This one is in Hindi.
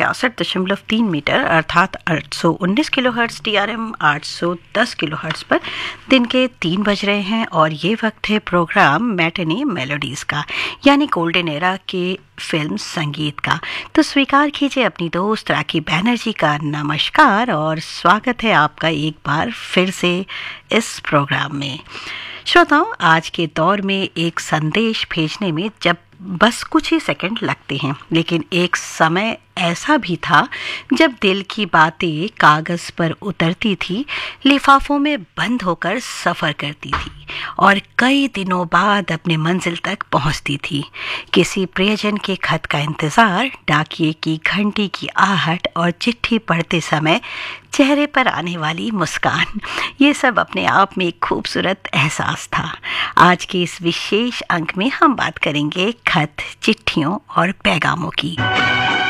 66.3 मीटर अर्थात 819 किलोहर्ट्ज़ TRM 810 किलोहर्ट्ज़ पर दिन के 3 बज रहे हैं और ये वक्त है प्रोग्राम मैटिनी मेलोडीज़ का, यानी गोल्डन एरा के फिल्म संगीत का। तो स्वीकार कीजिए अपनी दोस्त राखी बैनर्जी का नमस्कार और स्वागत है आपका एक बार फिर से इस प्रोग्राम में। श्रोताओं, आज के दौर में एक संदेश भेजने में जब बस कुछ ही सेकंड लगते हैं, लेकिन एक समय ऐसा भी था जब दिल की बातें कागज़ पर उतरती थी, लिफाफों में बंद होकर सफ़र करती थी और कई दिनों बाद अपने मंजिल तक पहुंचती थी। किसी प्रियजन के खत का इंतज़ार, डाकिये की घंटी की आहट और चिट्ठी पढ़ते समय चेहरे पर आने वाली मुस्कान, ये सब अपने आप में एक खूबसूरत एहसास था। आज के इस विशेष अंक में हम बात करेंगे खत, चिट्ठियों और पैगामों की।